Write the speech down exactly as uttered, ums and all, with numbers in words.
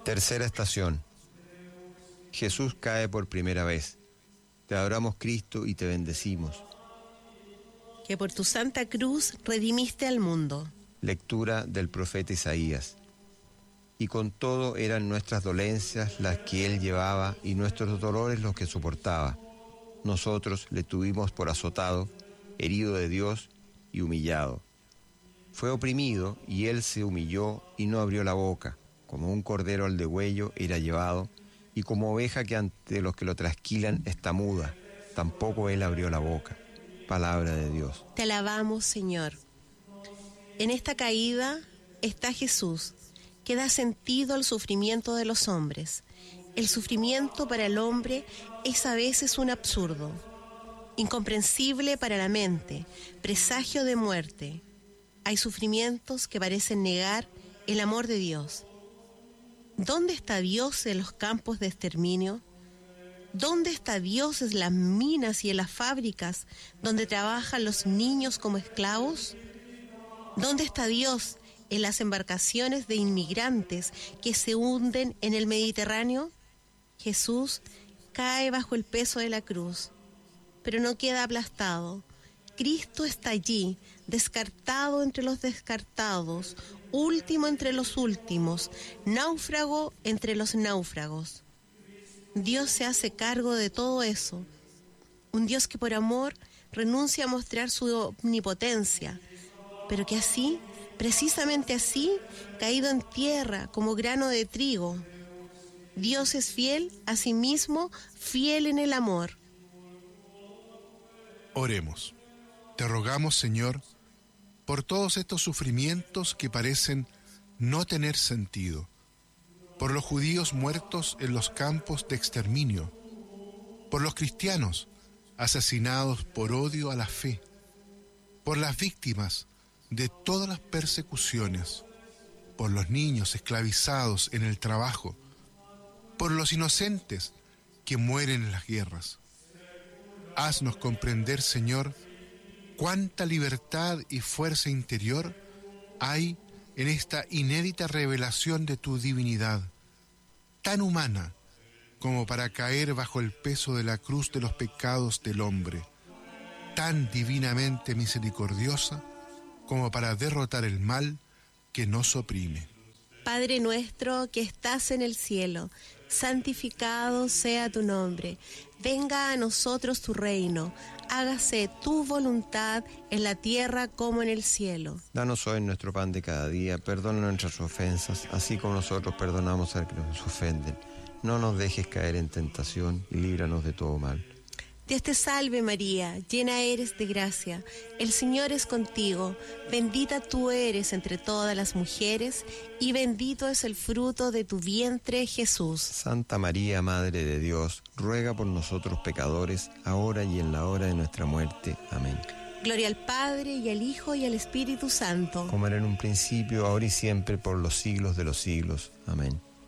Tercera estación. Jesús cae por primera vez. Te adoramos, Cristo, y te bendecimos. Que por tu santa cruz redimiste al mundo. Lectura del profeta Isaías. Y con todo eran nuestras dolencias las que él llevaba y nuestros dolores los que soportaba. Nosotros le tuvimos por azotado, herido de Dios y humillado. Fue oprimido y él se humilló y no abrió la boca. Como un cordero al degüello era llevado, y como oveja que ante los que lo trasquilan está muda, tampoco él abrió la boca. Palabra de Dios. Te alabamos, Señor. En esta caída está Jesús, que da sentido al sufrimiento de los hombres. El sufrimiento para el hombre es a veces un absurdo, incomprensible para la mente, presagio de muerte. Hay sufrimientos que parecen negar el amor de Dios. ¿Dónde está Dios en los campos de exterminio? ¿Dónde está Dios en las minas y en las fábricas donde trabajan los niños como esclavos? ¿Dónde está Dios en las embarcaciones de inmigrantes que se hunden en el Mediterráneo? Jesús cae bajo el peso de la cruz, pero no queda aplastado. Cristo está allí, descartado entre los descartados, último entre los últimos, náufrago entre los náufragos. Dios se hace cargo de todo eso. Un Dios que por amor renuncia a mostrar su omnipotencia, pero que así, precisamente así, caído en tierra como grano de trigo. Dios es fiel a sí mismo, fiel en el amor. Oremos. Te rogamos, Señor, por todos estos sufrimientos que parecen no tener sentido, por los judíos muertos en los campos de exterminio, por los cristianos asesinados por odio a la fe, por las víctimas de todas las persecuciones, por los niños esclavizados en el trabajo, por los inocentes que mueren en las guerras. Haznos comprender, Señor, cuánta libertad y fuerza interior hay en esta inédita revelación de tu divinidad, tan humana como para caer bajo el peso de la cruz de los pecados del hombre, tan divinamente misericordiosa como para derrotar el mal que nos oprime. Padre nuestro que estás en el cielo, santificado sea tu nombre. Venga a nosotros tu reino. Hágase tu voluntad en la tierra como en el cielo. Danos hoy nuestro pan de cada día. Perdona nuestras ofensas, así como nosotros perdonamos a los que nos ofenden. No nos dejes caer en tentación y líbranos de todo mal. Dios te salve María, llena eres de gracia, el Señor es contigo, bendita tú eres entre todas las mujeres, y bendito es el fruto de tu vientre, Jesús. Santa María, Madre de Dios, ruega por nosotros pecadores, ahora y en la hora de nuestra muerte. Amén. Gloria al Padre, y al Hijo, y al Espíritu Santo. Como era en un principio, ahora y siempre, por los siglos de los siglos. Amén.